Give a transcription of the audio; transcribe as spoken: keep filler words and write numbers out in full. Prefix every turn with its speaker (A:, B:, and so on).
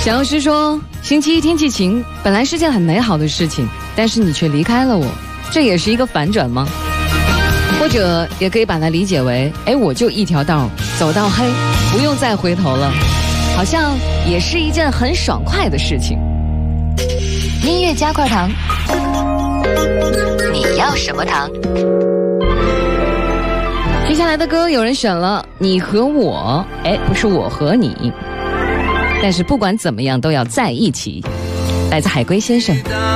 A: 小药师说，星期一天气晴本来是件很美好的事情，但是你却离开了我，这也是一个反转吗？或者也可以把它理解为，哎，我就一条道走到黑，不用再回头了，好像也是一件很爽快的事情。
B: 音乐加块糖，你要什么糖？
A: 接下来的歌有人选了你和我，哎，不是我和你，但是不管怎么样都要在一起，来自海龟先生。